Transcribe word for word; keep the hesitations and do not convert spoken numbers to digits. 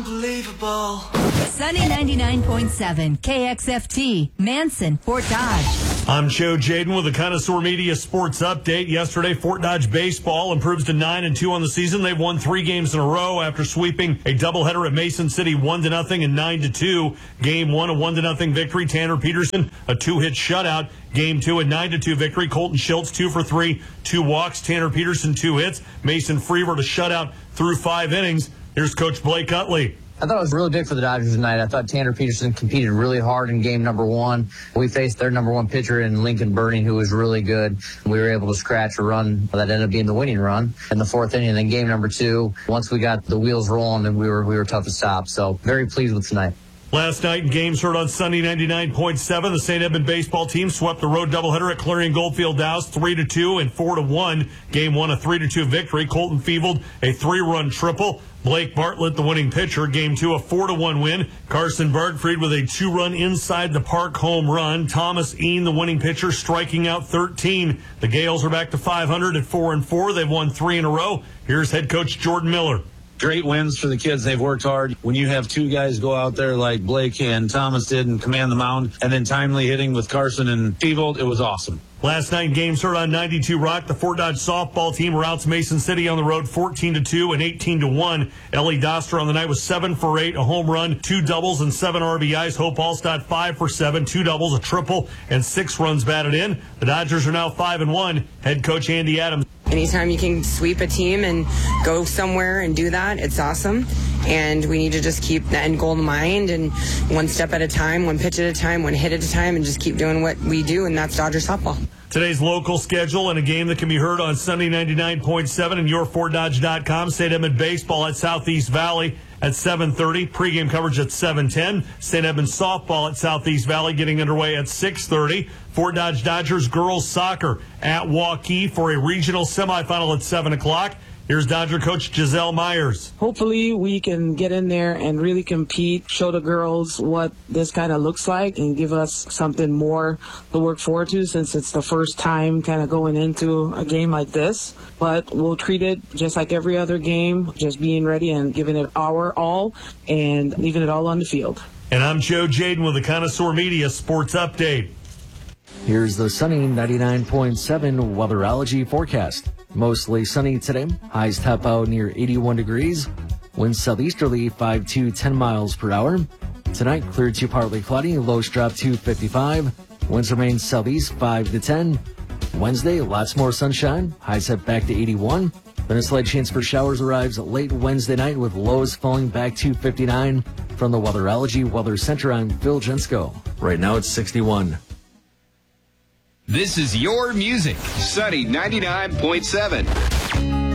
Unbelievable. Sunny ninety-nine point seven, K X F T, Manson, Fort Dodge. I'm Joe Jaden with the Connoisseur Media Sports Update. Yesterday, Fort Dodge baseball improves to nine and two on the season. They've won three games in a row after sweeping a doubleheader at Mason City one to nothing and nine to two. Game one, a one to nothing victory. Tanner Peterson, a two-hit shutout. Game two, a nine to two victory. Colton Schultz, two for three, two walks. Tanner Peterson, two hits. Mason Freever to shutout through five innings. Here's Coach Blake Utley. I thought it was really big for the Dodgers tonight. I thought Tanner Peterson competed really hard in game number one. We faced their number one pitcher in Lincoln Burning, who was really good. We were able to scratch a run that ended up being the winning run in the fourth inning. And then game number two, once we got the wheels rolling, and we were we were tough to stop. So very pleased with tonight. Last night in games heard on Sunny ninety-nine point seven, the Saint Edmund baseball team swept the road doubleheader at Clarion Goldfield Dows three to two and four to one. Game one, a three to two victory. Colton Feebled, a three-run triple. Blake Bartlett, the winning pitcher. Game two, a four to one win. Carson Bergfried with a two-run inside the park home run. Thomas Ean, the winning pitcher, striking out thirteen. The Gales are back to five hundred at four and four. They've won three in a row. Here's head coach Jordan Miller. Great wins for the kids. They've worked hard. When you have two guys go out there like Blake and Thomas did and command the mound, and then timely hitting with Carson and Feebled, it was awesome. Last night in games heard on ninety-two Rock, the Fort Dodge softball team routs Mason City on the road fourteen to two and eighteen to one. Ellie Doster on the night was seven for eight, a home run, two doubles, and seven R B Is. Hope Allstott five for seven, two doubles, a triple, and six runs batted in. The Dodgers are now five and one. Head coach Andy Adams. Anytime you can sweep a team and go somewhere and do that, it's awesome. And we need to just keep the end goal in mind and one step at a time, one pitch at a time, one hit at a time, and just keep doing what we do, and that's Dodger softball. Today's local schedule and a game that can be heard on Sunny ninety-nine point seven and your fort dodge dot com. Saint Edmund baseball at Southeast Valley at seven thirty. Pregame coverage at seven ten. Saint Edmund softball at Southeast Valley getting underway at six thirty. Fort Dodge Dodgers girls soccer at Waukee for a regional semifinal at seven o'clock. Here's Dodger coach Giselle Myers. Hopefully we can get in there and really compete, show the girls what this kind of looks like, and give us something more to work forward to, since it's the first time kind of going into a game like this. But we'll treat it just like every other game, just being ready and giving it our all and leaving it all on the field. And I'm Joe Jaden with the Connoisseur Media Sports Update. Here's the Sunny ninety-nine point seven weatherology forecast. Mostly sunny today. Highs top out near eighty-one degrees. Winds southeasterly five to ten miles per hour. Tonight, clear to partly cloudy. Lows drop to fifty-five. Winds remain southeast five to ten. Wednesday, lots more sunshine. Highs head back to eighty-one. Then a slight chance for showers arrives late Wednesday night with lows falling back to fifty-nine. From the Weatherology Weather Center, I'm Phil Jensko. Right now, it's sixty-one. This is your music. Sunny ninety-nine point seven.